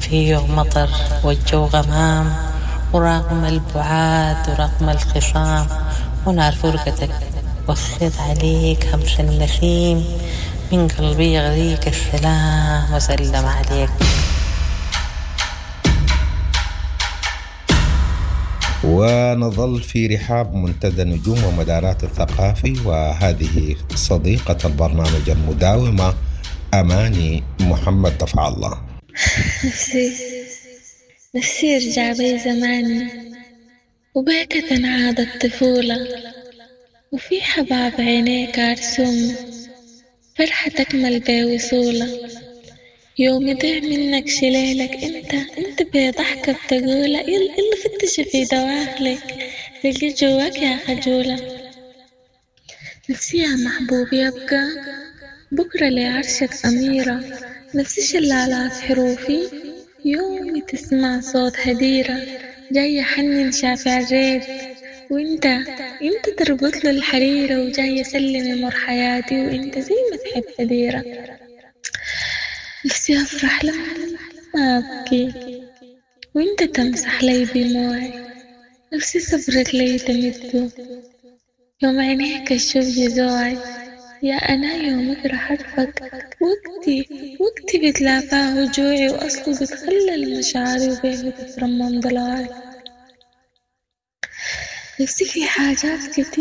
فيه مطر والجو غمام، ورغم البعاد ورغم الخصام ونار فرقتك وصيت عليك همس النسيم، من قلبي يغذيك السلام وسلم عليك. ونظل في رحاب منتدى نجوم ومدارات الثقافي، وهذه صديقة البرنامج المداومة أماني محمد دفع الله. نفسي ارجع بي زماني وبيك تنعاد الطفولة، وفي حباب عينيك عرسوم فرحة تكمل بي وصولة. يوم يضيع منك شليلك انت بضحكة بتقولة يلا فتش في دواخلك تلقي جواك يا خجولة. نفسي يا محبوب يبقى بكرة لعرشك أميرة، نفسي شلالات حروفي يومي تسمع صوت هديرة، جاي حنن شافع الريد وانت تربط له الحريرة، وجاي سلم مر حياتي وانت زي ما تحب هديرة. نفسي أفرح لما أبكي وانت تمسح لي دموعي، نفسي صبرك لي تمده يوم عينيك الشوف جزوعي. يا أنا يومك رح أرفق وقتي بتلافاه جوعي، وأصله بتخلل مشاعري وبيه بترمم ضلوعي. نفسي في حاجات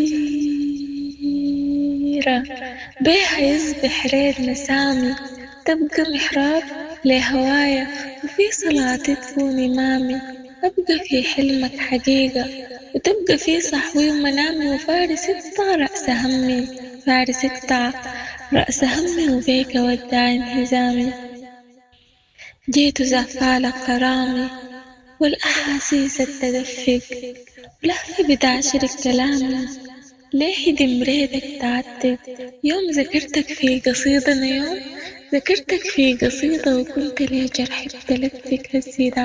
كتيرة بيها يصبح ريد مسامي، تبقى محراب لهوايا وفي صلاتي تكون إمامي، أبقى في حلمك حقيقة وتبقى في صحوي ومنامي، وفارس اقطع رأس همي فارس اقطع رأس همي، وبيك ودع انهزامي. جيت زعفالك غرامي والأحاسيس التدفق، ولهفي بتعشرك كلامي ليه دمريدك تعتق. يوم ذكرتك في قصيدة يوم ذكرتك في قصيدة، وكنت لي جرح بتلفك هسيد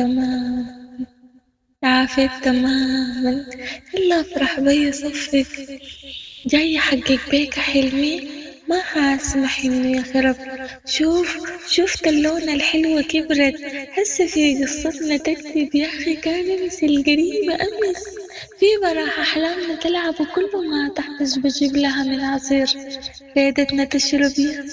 عافيت تماما إلا أفرح بي صفك، جاي حقق بيك حلمي ما حاسمح إنه يخرب. شوف اللون الحلوة كبرت هسه في قصتنا تكتب، يا أخي كان مثل القريبة أمس في براح أحلامنا تلعب، وكل ما تحتاج بجيب لها من عصير فايدتنا تشرب. يا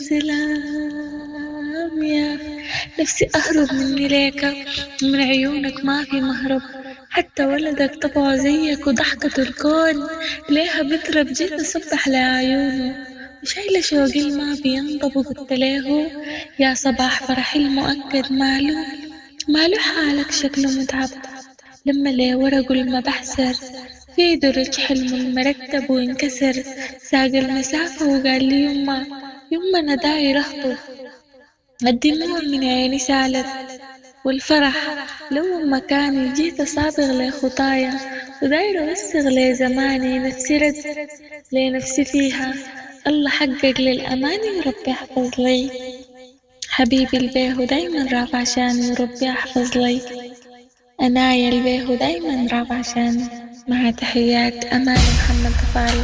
سلام يا نفسي أهرب مني ليك من عيونك ما في مهرب، حتى ولدك طبعه زيك وضحكة الكون ليها بترب. جيت أصبح لعيونه وشايلة شوقي ما بينضب، وقلت له يا صباح فرحي المؤكد ماله حالك شكله متعب. لما لي ورقه لما بحسر في درج حلم المرتب وانكسر، ساق المسافة وقال لي يما أنا داير أخطب. الدموع من عيني سالت والفرح لو مكاني، جيت أصابغ لخطايا وداير أوسغ لزماني. نفسي رد لنفسي فيها الله حقق للأماني، وربي يحفظ لي حبيبي البيه دايما رافع عشاني، وربي يحفظ لي أنايا البيه دايما رافع عشاني. مع تحيات أماني محمد دفع الله.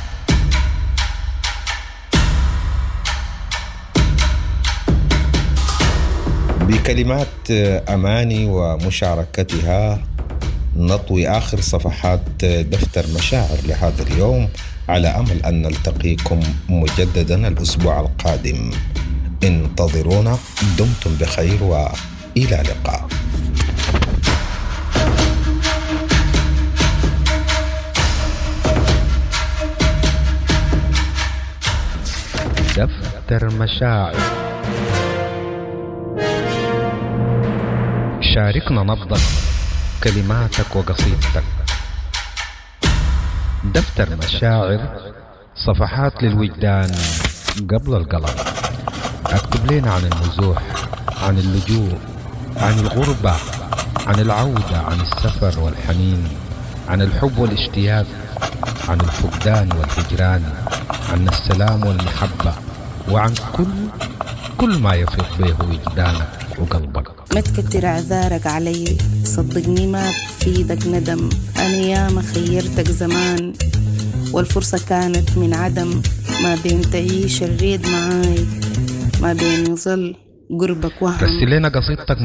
بكلمات أماني ومشاركتها نطوي آخر صفحات دفتر مشاعر لهذا اليوم، على أمل أن نلتقيكم مجددا الأسبوع القادم. انتظرونا، دمتم بخير وإلى اللقاء. دفتر مشاعر، شاركنا نبضك كلماتك وقصيدتك. دفتر مشاعر، صفحات للوجدان قبل القلم. اكتب لنا عن النزوح، عن اللجوء، عن الغربة، عن العودة، عن السفر والحنين، عن الحب والاشتياق، عن الفقدان والهجران، عن السلام والمحبة، وعن كل ما يفيض به وجدانك وقلبك. ما تكتر اعذارك علي، صدقني ما بفيدك ندم. انا ياما خيرتك زمان والفرصة كانت من عدم، ما بين تعيش الريد معاي ما بين يظل قربك وهم. رسل لنا قصيدتك